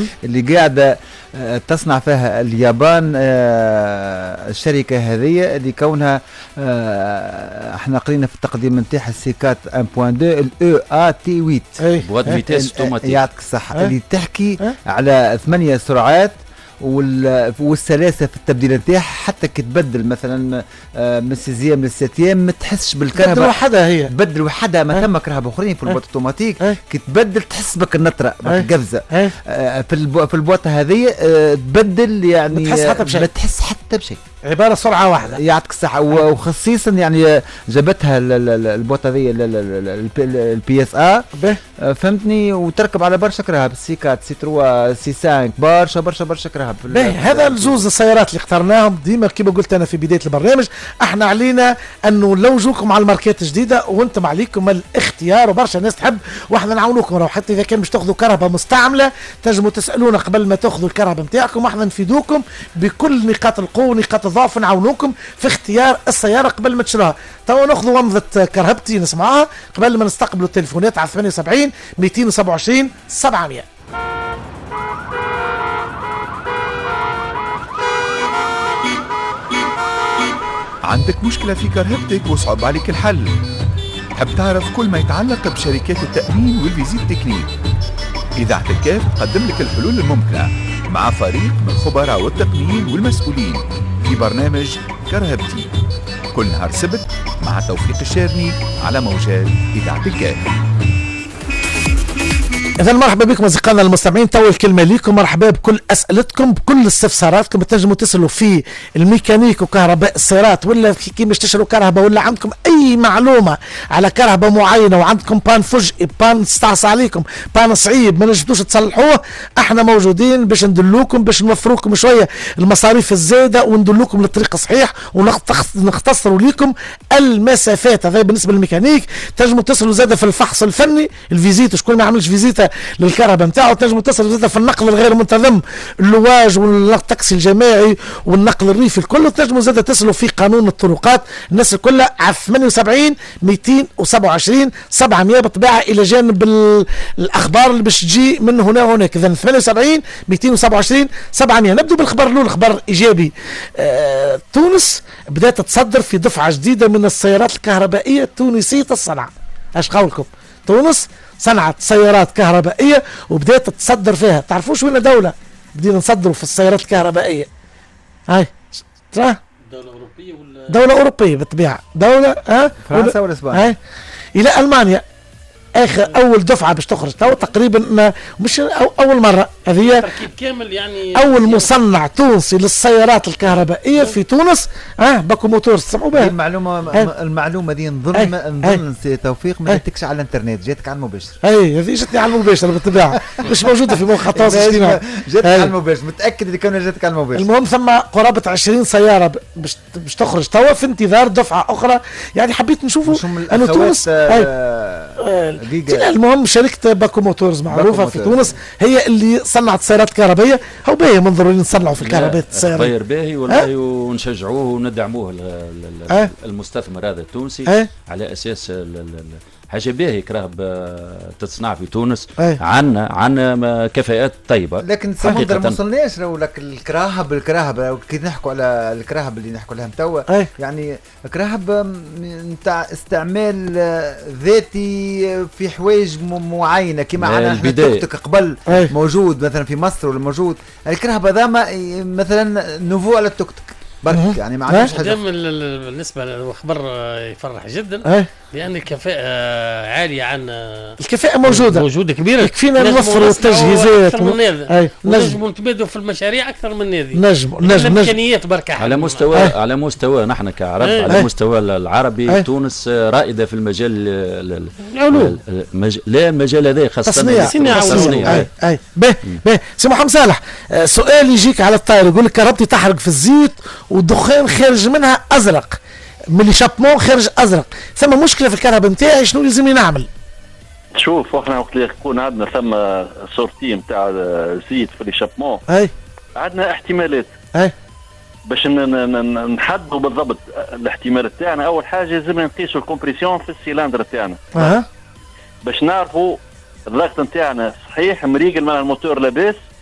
اللي قاعدة تصنع فيها اليابان. الشركة هذه اللي كونها احنا قرينا في التقديم نتاعها السيكات 1.2 الاو ا تي 8 بواد فيتيس اوتوماتيك يعطيك الصحة اللي تحكي على 8 سرعات والسلاسه في التبديل نتاعها، حتى كي تبدل مثلا من السيزيام للساتيام ما تحسش بالكهرباء. تبدل وحدها هي تبدل وحدها. ما ثم كهرباء اخرين في البوات اوتوماتيك كي تبدل تحس بك النطره بك قفزه. في البوات هذه تبدل يعني ما تحس حتى بشيء، عباره سرعه واحده. يعطيك الصحه. وخصيصا يعني جابتها البوات هذه البي اس ا فهمتني، وتركب على برشا كرهب سي 4 سي 3 سي 5 برشا كرهب. هذا الزوز السيارات اللي اخترناهم ديما كما قلت انا في بدايه البرنامج، احنا علينا انه نلوجوكم على الماركات الجديده وانتم عليكم الاختيار، وبرشا ناس تحب واحنا نعاونوكم. راهو حتى اذا كان باش تاخذوا كهرباء مستعمله تنجموا تسالونا قبل ما تاخذوا الكهرباء نتاعكم، واحنا نفيدوكم بكل نقاط القوه ونقاط الضعف، نعاونوكم في اختيار السياره قبل ما تشراها. توا ناخذوا ومضه كرهبتي نسمعها قبل ما نستقبلوا التليفونات على 78 227 700. عندك مشكلة في كرهبتك وصعب عليك الحل؟ تحب تعرف كل ما يتعلق بشركات التأمين والفيزيت تكنيك؟ إذاعة الكاف تقدم لك الحلول الممكنة مع فريق من الخبراء والتقنيين والمسؤولين في برنامج كرهبتي كل نهار سبت مع توفيق الشارني على موجات إذاعة الكاف. إذا مرحبا بكم أصدقائنا المستمعين، تو الكلمة ليكم. مرحبا بكل أسئلتكم بكل استفساراتكم، تنجموا تسألوا في الميكانيك وكهرباء السيارات، ولا كي باش تشتروا كهرباء، ولا عندكم أي معلومة على كهرباء معينة وعندكم بان فجئي، بان استعصى عليكم، بان صعيب ما نجدوش تصلحوه، احنا موجودين باش ندلوكم، باش نوفروكم شوية المصاريف الزايدة وندلوكم للطريق الصحيح ونختصروا لكم المسافات. هذا بالنسبة للميكانيك. تنجموا تصلوا زادة في الفحص الفني الفيزيت، شكون ما عملش فيزيتا للكهرباء نتاعو. تنجموا تصلوا زادة في النقل الغير منتظم، اللواج والتاكسي الجماعي والنقل الريفي الكل. تنجموا زادة تصلوا في قانون الطرقات الناس كلها على 78 227 700 بالطبيعة، إلى جانب الأخبار اللي باش تجي من هنا وهناك. إذا 78 227 700. نبدو بالخبر الأول، خبر إيجابي. تونس بدأت تصدر في دفعة جديدة من السيارات الكهربائية التونسية الصنعة. ايش قولكم؟ تونس صنعت سيارات كهربائية وبدأت تصدر فيها. تعرفوش وين دولة بدينا نصدروا في السيارات الكهربائية؟ هاي ترى دولة أوروبية ولا دولة أوروبية بالطبيعة، دولة فرنسا ولا اسبانيا؟ إلى ألمانيا. اخر اول دفعه باش تخرج تو تقريبا، مش اول مره، هذه تركيب كامل يعني. اول مصنع تونسي للسيارات الكهربائيه في تونس. باكو موتور تسمعوا بها. المعلومه دي نظن توفيق ما جاتكش على الانترنت، جاتك على المباشر. هذه جاتني على المباشر بالطبيعه، مش موجوده في موقع التواصل الاجتماعي. جاتك على المباشر، متاكد اللي كان جاتك على المباشر. المهم ثم قرابه 20 سياره باش تخرج توا في انتظار دفعه اخرى. يعني حبيت نشوفوا انه تونس المهم شركة باكو موتورز معروفة في تونس هي اللي صنعت سيارات كهربائية. هو باهي منظروا نصنعوا في الكهرباء السيارات. خير باهي والله، ونشجعوه وندعموه المستثمر هذا التونسي على أساس حاجة باهي كراهب تتصنع في تونس. عنا كفاءات طيبة. لكن سمندر ما وصلناش لك الكراهب كي نحكوا على الكراهب اللي نحكوا لهم توا. يعني كراهب نتاع استعمال ذاتي في حوايج معينة كما عنا التوك قبل موجود مثلا في مصر ولا موجود. الكراهب هذا مثلا نوفو على التوك برك، يعني ما عندناش حاجه. بالنسبه للخبر يفرح جدا لان الكفاءه عاليه عنا. الكفاءه موجوده كبيره، يكفينا نوفروا التجهيزات نجموا نتبادلوا في المشاريع اكثر من هذه. نجم الامكانيات برك على مستوى نحن كعرب، على مستوى العربي. تونس رائده في المجال لا المجال هذا خاصه التصنيع. باهي سي محمد صالح، سؤال يجيك على الطاير يقول لك كهربتي تحرق في الزيت والدخان خارج منها ازرق، من الشابمون خارج ازرق، ثم مشكله في الكهرباء نتاعي، شنو لازم نعمل؟ شوف احنا وقت اللي يكون عندنا ثم سورتي نتاع زيت في الشابمون عندنا احتمالات باش نحددوا بالضبط الاحتمال تاعنا. اول حاجه لازم نقيسوا الكومبريسيون في السيلندر تاعنا باش نعرفوا الضغط نتاعنا صحيح مريقل من الموتور لاباس